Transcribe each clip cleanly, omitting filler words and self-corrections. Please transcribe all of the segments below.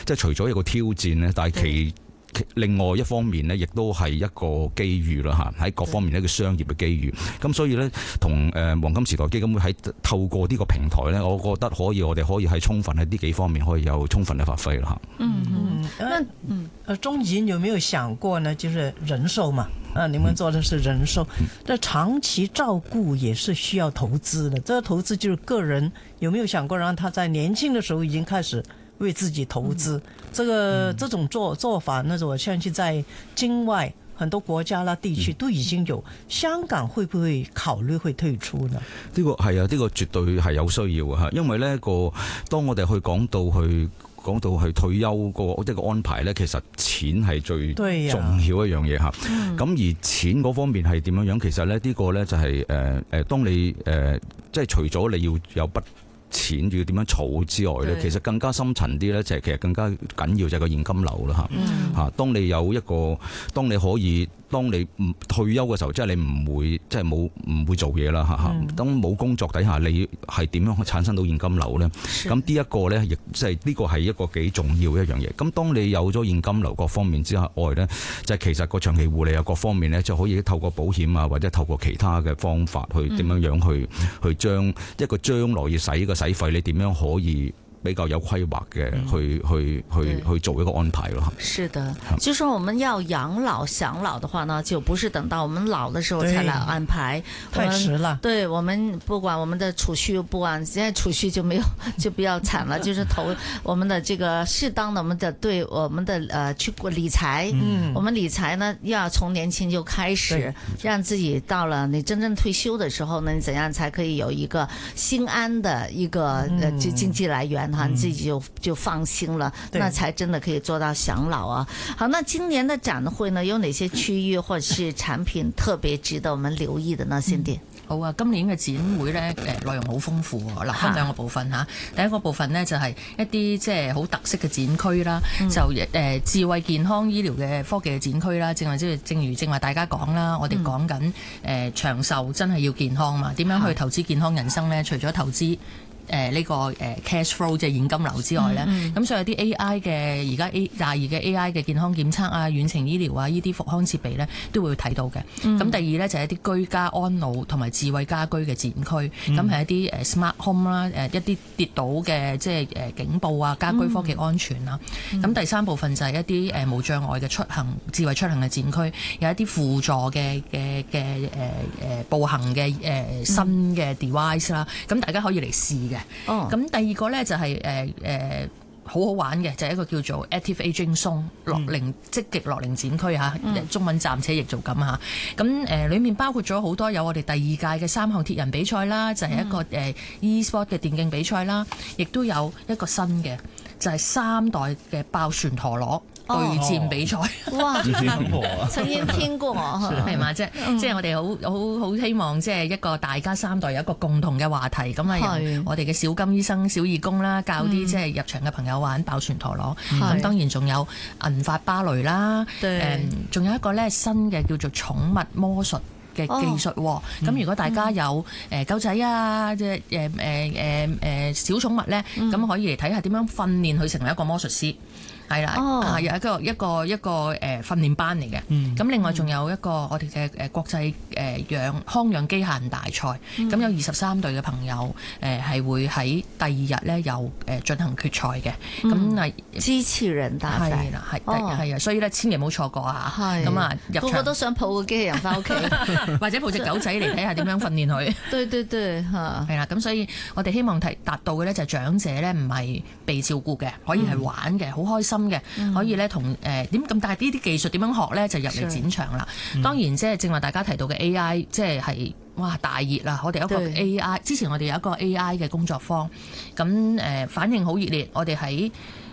即係除咗一個挑戰咧，但係另外一方面呢，亦都係一個機遇啦嚇，喺各方面一個商業嘅機遇。咁所以呢，同黃金時代基金會喺透過呢個平台呢，我覺得我哋可以喺充分喺呢幾方面可以有充分嘅發揮啦嚇。 中銀有沒有想過呢？就是人壽嘛，你們做的是人壽，這長期照顧也是需要投資的。這個投資就是個人有沒有想過讓他在年輕的時候已經開始為自己投資？這種做法呢，我相信在境外很多國家啦地區都已經有。香港會不會考慮會退出呢？ 呢個係啊，呢個絕對係有需要嘅嚇，因為呢當我哋去講到去退休一個安排呢，其實錢係最重要一樣嘢嚇。咁而錢嗰方面係點樣樣？其實呢個呢就係當你即係除咗你要有筆錢要點樣儲之外咧，其實更加深層啲咧，就係其實更加緊要就係個現金流啦嚇。當你有一個，當你唔退休嘅時候，即係你唔會即係唔會做嘢啦嚇。當冇工作底下，你係點樣產生到現金流咧？咁呢一個咧，亦即係呢個係一個幾重要一樣嘢。咁當你有咗現金流各方面之外咧，就係其實個長期護理啊各方面咧，就可以透過保險啊，或者透過其他嘅方法去點樣樣去將一個將來要使嘅使費，你點樣可以比較有規劃嘅去做一個安排咯。 是的，就說我們要養老享老的話呢，就不是等到我們老的時候才來安排， 太遲了。 對，我們不管我們的儲蓄，不管現在儲蓄就沒有，就比較慘了。就是我們的這個適當的我們的對我們的去理財，我們理財呢要從年輕就開始，讓自己到了你真正退休的時候呢，你怎樣才可以有一個心安的一個經濟來源。你自己就放心了，那才真的可以做到享老啊。好，那今年的展會呢，有哪些區域或者是產品特別值得我們留意的呢？Cindy？ 好啊，今年嘅展會呢，內容好豐富喎。嗱，分兩個部分嚇。第一個部分呢，就係一啲即係好特色嘅展區啦，就智慧健康醫療嘅科技嘅展區啦。正如正話大家講啦，我哋講緊長壽真係要健康嘛？點樣去投資健康人生呢？除咗投資呢個cash flow 即係現金流之外咧，咁所以有啲 AI 嘅而家22嘅 AI 嘅健康檢測啊、遠程醫療啊呢啲復康設備咧都會睇到嘅。咁第二咧就係一啲居家安老同埋智慧家居嘅展區，咁係一啲smart home 啦，一啲跌倒嘅即係警報啊、家居科技安全啊。咁第三部分就係一啲無障礙嘅出行、智慧出行嘅展區，有一啲輔助嘅步行嘅新嘅 device 啦，咁大家可以嚟試嘅。咁第二個咧就係好好玩嘅，就係一個叫做 Active Aging Zone 積極樂齡展區嚇，中文暫且譯做咁嚇。咁裡面包括咗好多有我哋第二屆嘅3項鐵人比賽啦，就係一個e-sport 嘅電競比賽啦，亦都有一個新嘅就係3代嘅爆旋陀螺對戰比賽。 哇！曾經聽過係嘛？即係我哋好希望即係一個大家3代有一個共同嘅話題，咁啊由我哋嘅小金醫生、小義工啦，教啲即係入場嘅朋友玩爆旋陀螺。咁當然仲有銀髮芭蕾啦，仲有一個咧新嘅叫做寵物魔術嘅技術。咁如果大家有狗仔啊，即係小寵物咧，咁可以嚟睇下點樣訓練佢成為一個魔術師。係啦，有一個訓練班嚟嘅。咁另外仲有一個我哋嘅國際康養機械人大賽。咁有23隊嘅朋友係會喺第2日咧有進行決賽嘅。咁機器人大賽係啊，所以咧千祈唔好錯過啊！咁啊， 個個都想抱個機器人翻屋企， 或者抱隻狗仔嚟睇下點樣訓練佢。 對嚇。係啦，咁所以我哋希望達到嘅咧就係長者咧唔係被照顧嘅，可以係玩嘅，好開心嘅，可以咧同點咁，但係呢啲技術點樣學咧就入嚟展場啦。當然即係正話大家提到嘅 AI，即係哇大熱啦！我哋有一個 AI，之前我哋有一個 AI 嘅工作坊，咁反應好熱烈。我哋喺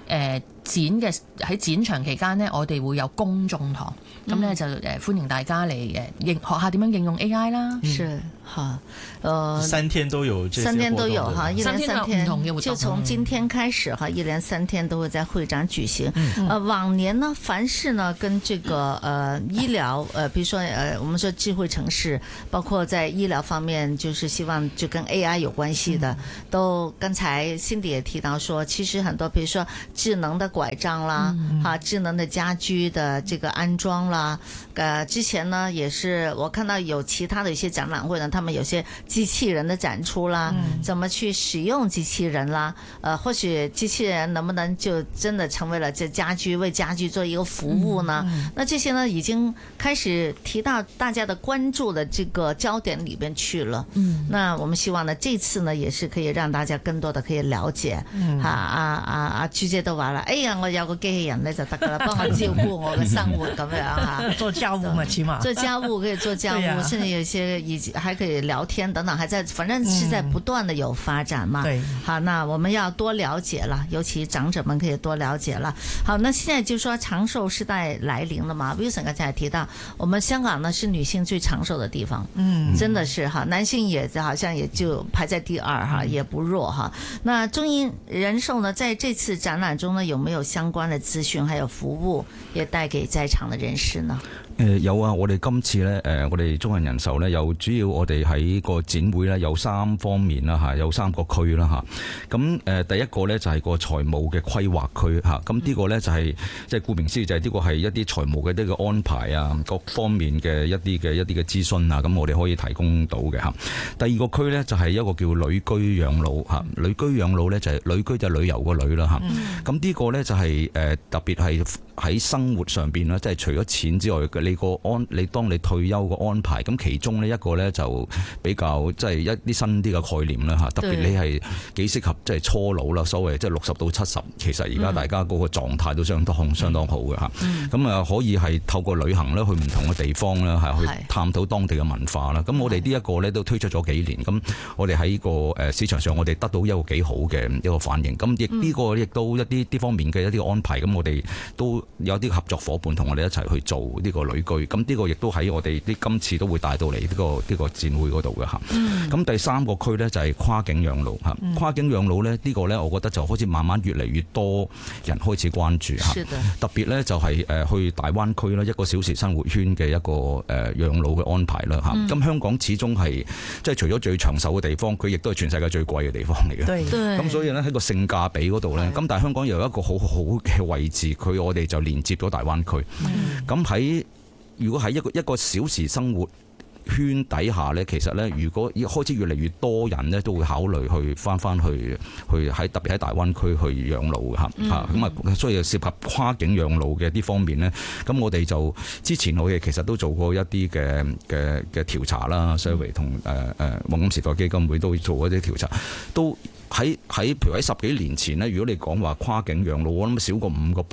展場期間呢，我哋會有公眾堂，咁咧就歡迎大家嚟學下點樣應用 AI 啦。 是哈 ，3天都有這些活動，3 天都有哈，一連3天唔同嘅活動， 就從今天開始哈，一連3天都會在會展舉行。往年呢，凡是呢跟這個醫療比如說我們說智慧城市，包括在醫療方面，就是希望就跟 AI 有關係的，都剛才 Cindy 也提到說，其實很多，比如說智能的管拐杖啦，智能的家居的這個安裝啦，之前呢也是我看到有其他的一些展覽會呢，他們有些機器人的展出啦，怎麼去使用機器人啦，或許機器人能不能就真的成為了這家居為家居做一個服務呢？那這些呢已經開始提到大家的關注的這個焦點裏邊去了。那我們希望呢這次呢也是可以讓大家更多的可以了解。阿朱姐都話啦，哎呀，我有個機器人呢就得噶啦，幫我照顧我嘅生活咁樣吓， 做家務嘛，起碼做家務可以做家務，甚至有些還可以聊天等等，還在，反正是在不斷的有發展嘛。 對， 好，那我們要多了解了，尤其長者們可以多了解了。好，那現在就說長壽時代來臨了嘛 Wilson 剛才提到，我們香港呢是女性最長壽的地方，真的是哈，男性也好像也就排在第二哈，也不弱哈。那中英人壽呢，在這次展覽中呢，有沒有相關的資訊還有服務也帶給在場的人士呢？ 有啊，我哋今次呢，我哋中銀人壽呢，有主要我哋喺個展會呢，有3方面啦嚇，有3個區啦嚇。咁第一個呢，就係個財務嘅規劃區嚇，咁呢個呢，就係即係顧名思義就係呢個係一啲財務嘅呢個安排啊，各方面嘅一啲嘅諮詢啊，咁我哋可以提供到嘅嚇。第二個區呢，就係一個叫旅居養老嚇，旅居養老呢，就係旅居就係旅遊個旅啦嚇。咁呢個呢，就係特別係喺生活上邊啦，即係除咗錢之外嘅你當你退休個安排，咁其中呢一個呢，就比較即係一啲新啲嘅概念啦嚇，特別你係幾適合即係初老啦，所謂即係60到70，其實而家大家嗰個狀態都相當好嘅嚇。咁啊可以係透過旅行咧去唔同嘅地方啦，係去探討當地嘅文化啦。咁我哋呢一個呢，都推出咗幾年，咁我哋喺個市場上我哋得到一個幾好嘅一個反應。咁亦呢個亦都一啲方面嘅一啲安排，咁我哋都有啲合作夥伴同我哋一齊去做呢個旅居。咁呢個亦都喺我哋今次都會帶到嚟呢個展會嗰度嘅嚇。咁第3個區呢，就係跨境養老嚇。跨境養老呢，呢個呢，我覺得就開始慢慢越嚟越多人開始關注嚇。特別呢，就係去大灣區啦，1個小時生活圈嘅一個養老嘅安排啦嚇。咁香港始終係即係除咗最長壽嘅地方，佢亦都係全世界最貴嘅地方嚟嘅。咁所以呢，喺個性價比嗰度呢，咁但係香港又有一個好好嘅位置，我哋就連接咗大灣區。咁如果喺一個小時生活圈底下呢，其實呢，如果開始越嚟越多人呢，都會考慮去翻去特別喺大灣區去養老嚇。咁所以涉及跨境養老嘅啲方面呢，咁我哋就之前我哋其實都做過一啲嘅調查啦，survey 同黃金時代基金會都做一啲調查，都喺譬如喺10幾年前呢，如果你講話跨境養老，我諗少過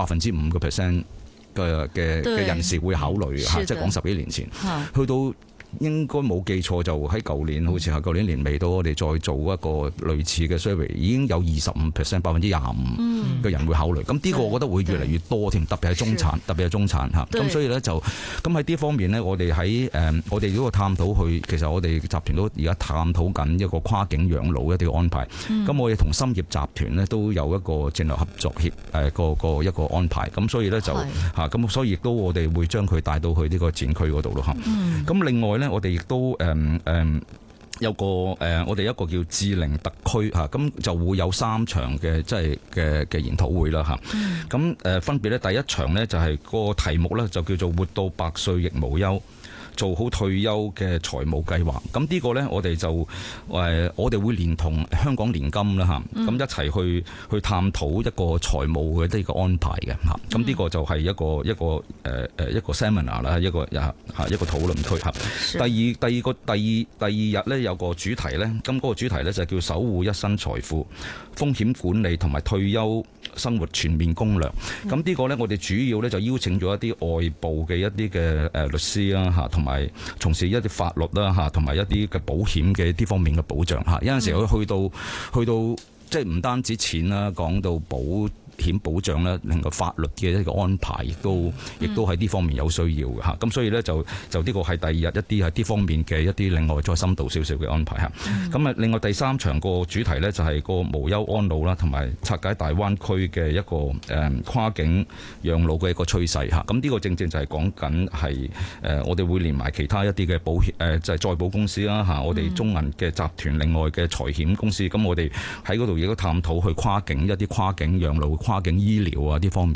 5%嘅人士會考慮嚇，即係講10幾年前，去到應該冇記錯就喺舊年，好似係舊年年尾到，我哋再做一個類似嘅 survey， 已經有25%，25%嘅人會考慮。咁呢個我覺得會越嚟越多添，特別係中產嚇。咁所以呢，就咁喺呢方面呢，我哋喺我哋呢個探討其實我哋集團都而家探討緊一個跨境養老一啲安排。咁我哋同深業集團呢都有一個戰略合作一個安排。咁所以呢，就嚇咁，所以亦都我哋會將佢帶到去呢個展區嗰度咯嚇。咁另外我哋亦都有個我哋一個叫智齡特區嚇，咁就會有3場嘅即係嘅研討會啦嚇。咁分別咧，第一場呢，就係個題目咧就叫做活到100歲亦無憂，做好退休嘅財務計劃。咁呢個呢，我哋就我哋會連同香港年金啦嚇，咁一齊去探討一個財務嘅呢個安排嘅嚇。咁呢個就係一個 seminar 啦，一個討論區嚇。第二日呢，有個主題呢，咁嗰個主題呢，就叫守護一生財富、風險管理同埋退休生活全面攻略。咁呢個呢，我哋主要呢，就邀請咗一啲外部嘅一啲嘅律師啦嚇，同埋從事一啲法律啦嚇，同埋一啲嘅保險嘅啲方面嘅保障嚇。有陣時去到即係唔單止錢啦，講到險保障咧，另外法律嘅一個安排，亦都喺呢方面有需要嘅嚇。咁所以呢，就呢個係第二日一啲喺呢方面嘅一啲另外再深度少少嘅安排嚇。咁另外第3場個主題呢，就係個無憂安老啦，同埋拆解大灣區嘅一個跨境養老嘅一個趨勢嚇。咁呢個正正就係講緊係我哋會連埋其他一啲嘅保險就係再保公司啦嚇。我哋中銀嘅集團另外嘅財險公司，咁我哋喺嗰度亦都探討去跨境養老跨境醫療啊啲方面。